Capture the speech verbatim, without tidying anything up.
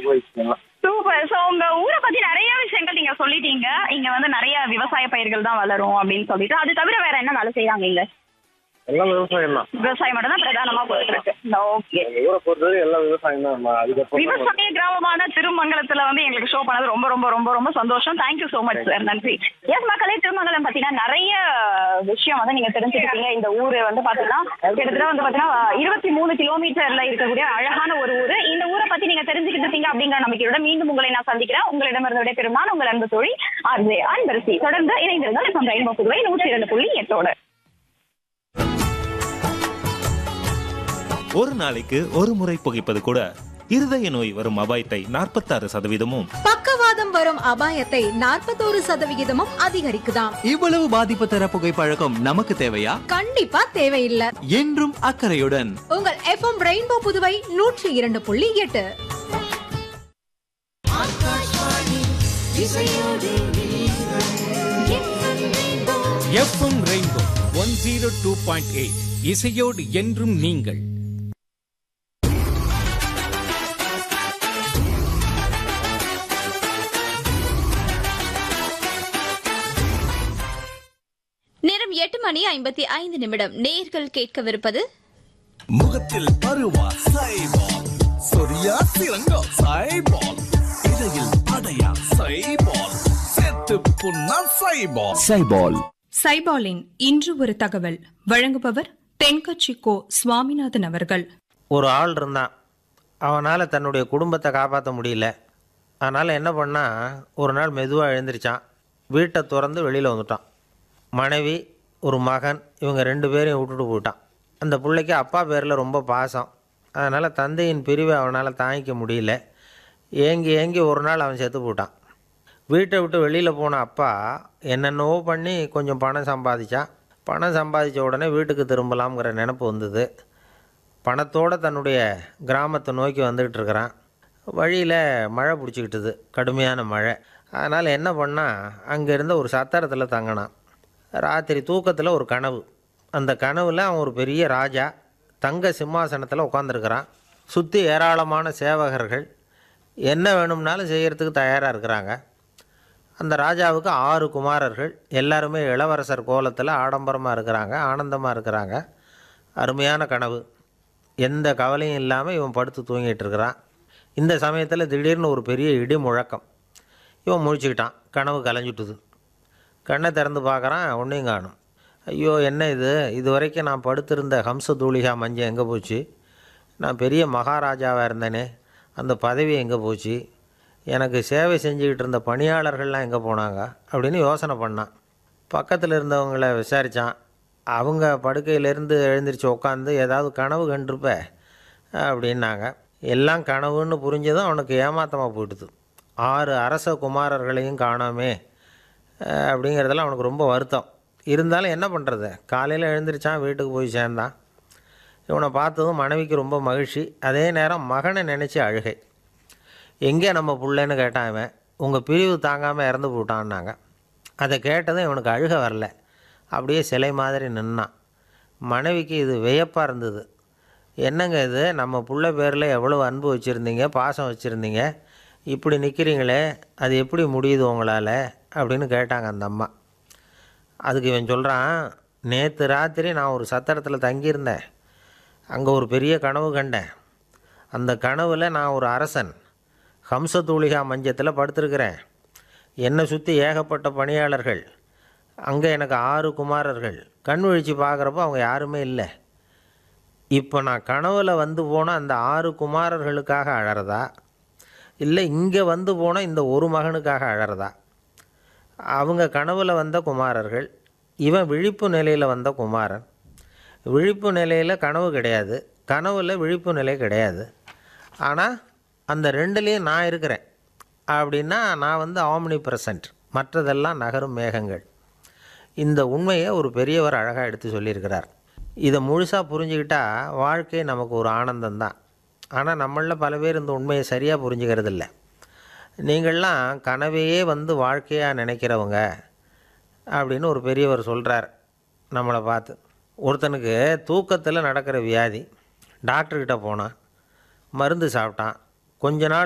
அனுபவிச்சுக்கலாம். Super. So உங்க ஊரை பத்தி நிறைய விஷயங்கள் நீங்க சொல்லிட்டீங்க. இங்க வந்து நிறைய விவசாய பயிர்கள் தான் வளரும் அப்படின்னு சொல்லிட்டு. அது தவிர வேற என்ன வேலை செய்றாங்க இங்க? எல்லாம் விவசாயம் தான். விவசாயம் மட்டும் தான் பிரதானமா போயிட்டு இருக்கு. ஓகே. எங்க ஊரை பொறுத்தவரை எல்லாம் விவசாயம் தான். அதுக்கப்புறம் விவசாய கிராமமான திருமங்கலத்துல வந்து எங்களுக்கு ஷோ பண்ணது ரொம்ப ரொம்ப ரொம்ப ரொம்ப சந்தோஷம். Thank you so much sir. நன்றி. எஸ் மக்களே, திருமங்கலம் பாத்தீங்கன்னா நிறைய விஷயம் வந்து நீங்க தெரிஞ்சுக்கிட்டீங்க. இந்த ஊரு வந்து பாத்தீங்கன்னா கிட்டத்தட்ட வந்து பாத்தீங்கன்னா இருபத்தி மூணு கிலோமீட்டர்ல இருக்கக்கூடிய அழகான ஒரு ஊரு. இந்த ஊரை பத்தி நீங்க தெரிஞ்சுக்கிட்டு இருக்கீங்க அப்படிங்கிற நம்பிக்கையோட மீண்டும் உங்களை நான் சந்திக்கிறேன். உங்களிடமிருந்து விடைபெறும் நான் உங்கள் அன்பு தோழி ஆர்ஜே அன்பரசி. தொடர்ந்து இணைந்திருந்தால் நம்ம ரெயின்போ புதுவை நூற்றி இரண்டு புள்ளி எட்டோட ஒரு நாளைக்கு ஒரு முறை புகைப்பது கூட இருதய நோய் வரும் அபாயத்தை நாற்பத்தாறு சதவீதமும் பக்கவாதம் வரும் அபாயத்தை நாற்பத்தோரு சதவிகிதமும் அதிகரிக்குதாம். இவ்வளவு பாதிப்பு தர புகைப்பழக்கம் நமக்கு தேவையா? கண்டிப்பா தேவையில்லை. என்றும் அக்கறையுடன் உங்கள் எஃப்எம் ரெயின்போ புதுவை நூற்றி இரண்டு புள்ளி எட்டு. FM rainbow one zero two point eight இசையோடு என்றும் நீங்கள். நேரம் எட்டு மணி ஐம்பத்தி ஐந்து நிமிடம். நேர்கள் கேட்கவிருப்பது முகத்தில் பருவா சைபால், சொரியா சிறங்கா சைபால், இடையில் அடையா சைபால், செத்து புண்ணா சைபால். சைபால் சைபாலின் இன்று ஒரு தகவல் வழங்குபவர் தென்கட்சி கோ சுவாமிநாதன் அவர்கள். ஒரு ஆள் இருந்தான். அவனால் தன்னுடைய குடும்பத்தை காப்பாற்ற முடியல. அதனால் என்ன பண்ணால், ஒரு நாள் மெதுவாக எழுந்திரிச்சான். வீட்டை திறந்து வெளியில் வந்துட்டான். மனைவி, ஒரு மகன், இவங்க ரெண்டு பேரையும் விட்டுட்டு போயிட்டான். அந்த பிள்ளைக்கு அப்பா பேரில் ரொம்ப பாசம். அதனால் தந்தையின் பிரிவை அவனால் தாங்கிக்க முடியல. ஏங்கி ஏங்கி ஒரு நாள் அவன் செத்து போட்டான். வீட்டை விட்டு வெளியில் போன அப்பா என்னென்னவோ பண்ணி கொஞ்சம் பணம் சம்பாதிச்சான். பணம் சம்பாதிச்ச உடனே வீட்டுக்கு திரும்பலாம்ங்கிற நினப்பு வந்தது. பணத்தோடு தன்னுடைய கிராமத்தை நோக்கி வந்துக்கிட்டு இருக்கிறான். வழியில் மழை பிடிச்சிக்கிட்டுது, கடுமையான மழை. அதனால் என்ன பண்ணால், அங்கே இருந்த ஒரு சத்திரத்தில் தங்கினான். ராத்திரி தூக்கத்தில் ஒரு கனவு. அந்த கனவில் அவன் ஒரு பெரிய ராஜா தங்க சிம்மாசனத்தில் உட்காந்துருக்கிறான். சுற்றி ஏராளமான சேவகர்கள் என்ன வேணும்னாலும் செய்கிறதுக்கு தயாராக இருக்கிறாங்க. அந்த ராஜாவுக்கு ஆறு குமாரர்கள், எல்லாருமே இளவரசர் கோலத்தில் ஆடம்பரமாக இருக்கிறாங்க, ஆனந்தமாக இருக்கிறாங்க. அருமையான கனவு. எந்த கவலையும் இல்லாமல் இவன் படுத்து தூங்கிட்டு இருக்கிறான். இந்த சமயத்தில் திடீர்னு ஒரு பெரிய இடி முழக்கம். இவன் முழிச்சுக்கிட்டான். கனவு கலைஞ்சிட்டுது. கண்ணை திறந்து பார்க்குறான், ஒன்றையும் காணும். ஐயோ, என்ன இது? இது வரைக்கும் நான் படுத்திருந்த ஹம்ச தூளிகா மஞ்சள் எங்கே போச்சு? நான் பெரிய மகாராஜாவாக இருந்தேனே, அந்த பதவி எங்கே போச்சு? எனக்கு சேவை செஞ்சுக்கிட்டு இருந்த பணியாளர்கள்லாம் எங்கே போனாங்க அப்படின்னு யோசனை பண்ணான். பக்கத்தில் இருந்தவங்களை விசாரித்தான். அவங்க படுக்கையிலேருந்து எழுந்திரிச்சு உட்காந்து ஏதாவது கனவு கண்டிருப்ப அப்படின்னாங்க. எல்லாம் கனவுன்னு புரிஞ்சதும் அவனுக்கு ஏமாத்தமாக போயிடுது. ஆறு அரச குமாரர்களையும் காணாமே அப்படிங்கிறதெல்லாம் அவனுக்கு ரொம்ப வருத்தம். இருந்தாலும் என்ன பண்ணுறது? காலையில் எழுந்திரிச்சான், வீட்டுக்கு போய் சேர்ந்தான். இவனை பார்த்ததும் மனைவிக்கு ரொம்ப மகிழ்ச்சி. அதே நேரம் மகனை நினச்சி அழுகை. எங்கே நம்ம புள்ளைன்னு கேட்டான் இவன். உங்கள் பிரிவு தாங்காமல் இறந்து போட்டான்னாங்க. அதை கேட்டதும் இவனுக்கு அழுக வரல. அப்படியே சிலை மாதிரி நின்னான். மனைவிக்கு இது வியப்பாக இருந்தது. என்னங்க இது, நம்ம புள்ள பேரில் எவ்வளோ அன்பு வச்சுருந்தீங்க, பாசம் வச்சுருந்தீங்க, இப்படி நிற்கிறீங்களே, அது எப்படி முடியுது உங்களால் அப்படின்னு கேட்டாங்க அந்த அம்மா. அதுக்கு இவன் சொல்கிறான், நேற்று ராத்திரி நான் ஒரு சத்திரத்தில் தங்கியிருந்தேன். அங்கே ஒரு பெரிய கனவு கண்டேன். அந்த கனவில் நான் ஒரு அரசன் ஹம்ச தூளிகா மஞ்சத்தில் படுத்திருக்கிறேன். என்னை சுற்றி ஏகப்பட்ட பணியாளர்கள். அங்கே எனக்கு ஆறு குமாரர்கள். கண் விழித்து பார்க்குறப்போ அவங்க யாருமே இல்லை. இப்போ நான் கனவில் வந்து போனால் அந்த ஆறு குமாரர்களுக்காக அழறதா, இல்லை இங்கே வந்து போனால் இந்த ஒரு மகனுக்காக அழறதா? அவங்க கனவில் வந்த குமாரர்கள், இவன் விழிப்பு நிலையில் வந்த குமாரன். விழிப்பு நிலையில் கனவு கிடையாது, கனவில் விழிப்பு நிலை கிடையாது. ஆனால் அந்த ரெண்டுலேயும் நான் இருக்கிறேன் அப்படின்னா நான் வந்து ஆம்னி ப்ரெசன்ட், மற்றதெல்லாம் நகரும் மேகங்கள். இந்த உண்மையை ஒரு பெரியவர் அழகாக எடுத்து சொல்லியிருக்கிறார். இதை முழுசாக புரிஞ்சுக்கிட்டால் வாழ்க்கை நமக்கு ஒரு ஆனந்தம்தான். ஆனால் நம்மளில் பல பேர் இந்த உண்மையை சரியாக புரிஞ்சுக்கிறது இல்லை. நீங்கள்லாம் கனவையே வந்து வாழ்க்கையாக நினைக்கிறவங்க அப்படின்னு ஒரு பெரியவர் சொல்கிறார் நம்மளை பார்த்து. ஒருத்தனுக்கு தூக்கத்தில் நடக்கிற வியாதி. டாக்டர்கிட்ட போனான், மருந்து சாப்பிட்டான். கொஞ்ச நாள்